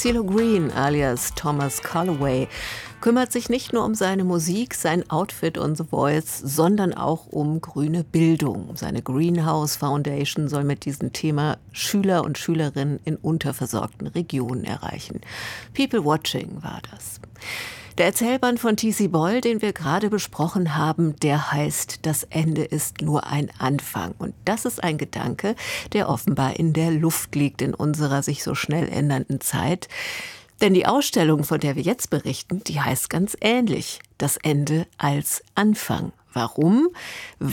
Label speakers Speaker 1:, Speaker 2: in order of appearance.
Speaker 1: CeeLo Green alias Thomas Callaway kümmert sich nicht nur um seine Musik, sein Outfit und The Voice, sondern auch um grüne Bildung. Seine Greenhouse Foundation soll mit diesem Thema Schüler und Schülerinnen in unterversorgten Regionen erreichen. People Watching war das. Der Erzählband von T.C. Boyle, den wir gerade besprochen haben, der heißt „Das Ende ist nur ein Anfang". Und das ist ein Gedanke, der offenbar in der Luft liegt in unserer sich so schnell ändernden Zeit. Denn die Ausstellung, von der wir jetzt berichten, die heißt ganz ähnlich: Das Ende als Anfang. Warum?